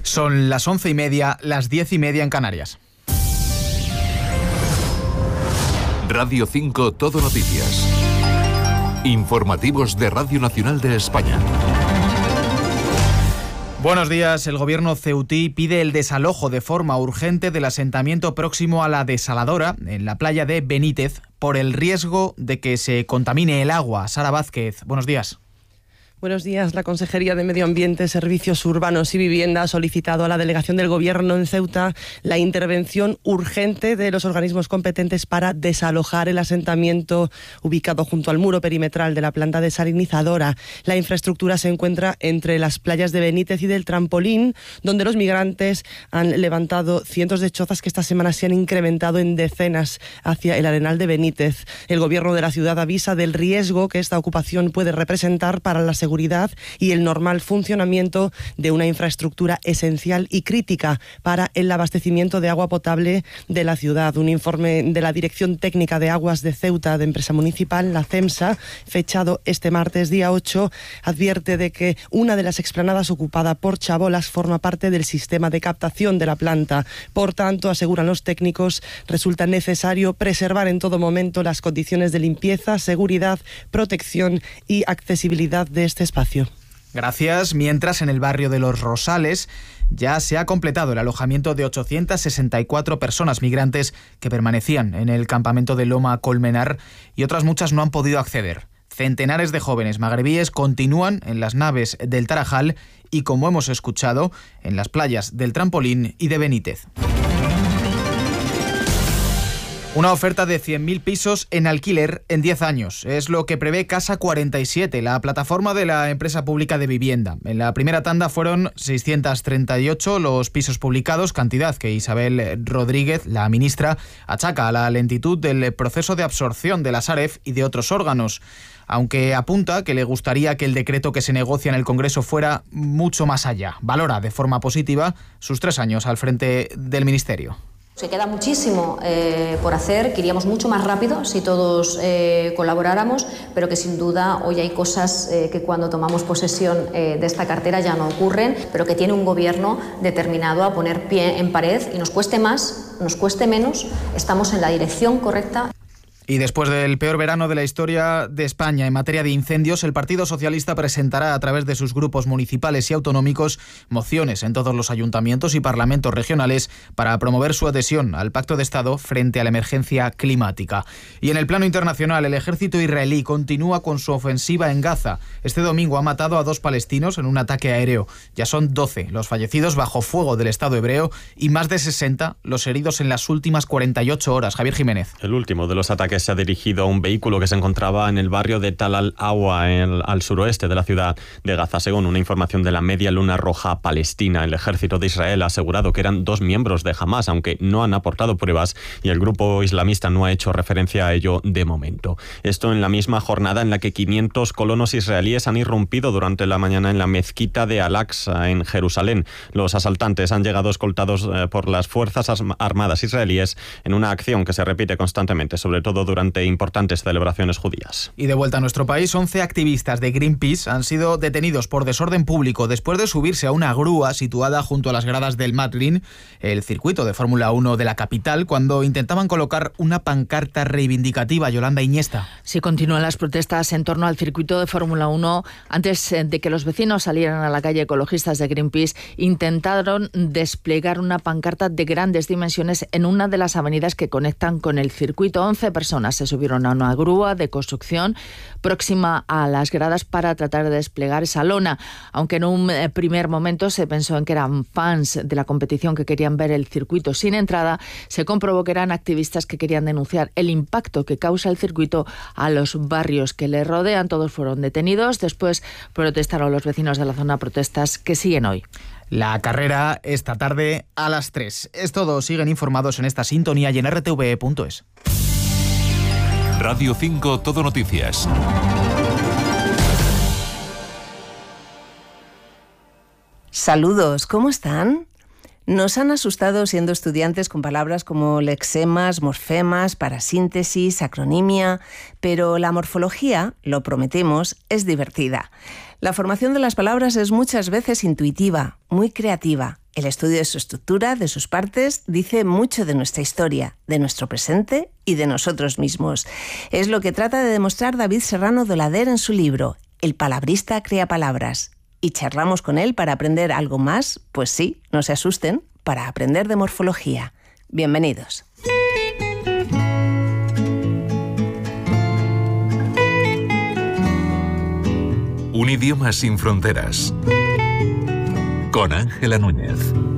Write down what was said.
Son las 11:30, las 10:30 en Canarias. Radio 5 Todo Noticias. Informativos de Radio Nacional de España. Buenos días. El gobierno ceutí pide el desalojo de forma urgente del asentamiento próximo a la desaladora, en la playa de Benítez, por el riesgo de que se contamine el agua. Sara Vázquez, buenos días. Buenos días. La Consejería de Medio Ambiente, Servicios Urbanos y Vivienda ha solicitado a la delegación del Gobierno en Ceuta la intervención urgente de los organismos competentes para desalojar el asentamiento ubicado junto al muro perimetral de la planta desalinizadora. La infraestructura se encuentra entre las playas de Benítez y del Trampolín, donde los migrantes han levantado cientos de chozas que esta semana se han incrementado en decenas hacia el Arenal de Benítez. El Gobierno de la ciudad avisa del riesgo que esta ocupación puede representar para la seguridad y el normal funcionamiento de una infraestructura esencial y crítica para el abastecimiento de agua potable de la ciudad. Un informe de la Dirección Técnica de Aguas de Ceuta, de empresa municipal, la CEMSA, fechado este martes día 8, advierte de que una de las explanadas ocupada por chabolas forma parte del sistema de captación de la planta. Por tanto, aseguran los técnicos, resulta necesario preservar en todo momento las condiciones de limpieza, seguridad, protección y accesibilidad de este espacio. Gracias. Mientras, en el barrio de Los Rosales ya se ha completado el alojamiento de 864 personas migrantes que permanecían en el campamento de Loma Colmenar y otras muchas no han podido acceder. Centenares de jóvenes magrebíes continúan en las naves del Tarajal y, como hemos escuchado, en las playas del Trampolín y de Benítez. Una oferta de 100.000 pisos en alquiler en 10 años. Es lo que prevé Casa 47, la plataforma de la empresa pública de vivienda. En la primera tanda fueron 638 los pisos publicados, cantidad que Isabel Rodríguez, la ministra, achaca a la lentitud del proceso de absorción de la Sareb y de otros órganos, aunque apunta que le gustaría que el decreto que se negocia en el Congreso fuera mucho más allá. Valora de forma positiva sus 3 años al frente del Ministerio. Se queda muchísimo por hacer, que iríamos mucho más rápido si todos colaboráramos, pero que sin duda hoy hay cosas que cuando tomamos posesión de esta cartera ya no ocurren, pero que tiene un gobierno determinado a poner pie en pared y nos cueste más, nos cueste menos, estamos en la dirección correcta. Y después del peor verano de la historia de España en materia de incendios, el Partido Socialista presentará a través de sus grupos municipales y autonómicos mociones en todos los ayuntamientos y parlamentos regionales para promover su adhesión al Pacto de Estado frente a la emergencia climática. Y en el plano internacional, el ejército israelí continúa con su ofensiva en Gaza. Este domingo ha matado a 2 palestinos en un ataque aéreo. Ya son 12 los fallecidos bajo fuego del Estado hebreo y más de 60 los heridos en las últimas 48 horas. Javier Jiménez. El último de los ataques se ha dirigido a un vehículo que se encontraba en el barrio de Tal al-Awa, al suroeste de la ciudad de Gaza. Según una información de la Media Luna Roja Palestina, el ejército de Israel ha asegurado que eran 2 miembros de Hamás, aunque no han aportado pruebas y el grupo islamista no ha hecho referencia a ello de momento. Esto en la misma jornada en la que 500 colonos israelíes han irrumpido durante la mañana en la mezquita de Al-Aqsa en Jerusalén. Los asaltantes han llegado escoltados por las fuerzas armadas israelíes en una acción que se repite constantemente, sobre todo durante importantes celebraciones judías. Y de vuelta a nuestro país, 11 activistas de Greenpeace han sido detenidos por desorden público después de subirse a una grúa situada junto a las gradas del Madrid, el circuito de Fórmula 1 de la capital, cuando intentaban colocar una pancarta reivindicativa. Yolanda Iñesta. Sí, continúan las protestas en torno al circuito de Fórmula 1. Antes de que los vecinos salieran a la calle, ecologistas de Greenpeace intentaron desplegar una pancarta de grandes dimensiones en una de las avenidas que conectan con el circuito. 11 personas se subieron a una grúa de construcción próxima a las gradas para tratar de desplegar esa lona, aunque en un primer momento se pensó en que eran fans de la competición que querían ver el circuito sin entrada. Se comprobó que eran activistas que querían denunciar el impacto que causa el circuito a los barrios que le rodean. Todos fueron detenidos. Después protestaron los vecinos de la zona, protestas que siguen hoy. La carrera esta tarde a las 3. Es todo. Siguen informados en esta sintonía y en rtve.es. Radio 5 Todo Noticias. Saludos, ¿cómo están? Nos han asustado siendo estudiantes con palabras como lexemas, morfemas, parasíntesis, acronimia, pero la morfología, lo prometemos, es divertida. La formación de las palabras es muchas veces intuitiva, muy creativa. El estudio de su estructura, de sus partes, dice mucho de nuestra historia, de nuestro presente y de nosotros mismos. Es lo que trata de demostrar David Serrano Dolader en su libro El palabrista crea palabras. ¿Y charlamos con él para aprender algo más? Pues sí, no se asusten, para aprender de morfología. Bienvenidos. Un idioma sin fronteras. Con Ángela Núñez.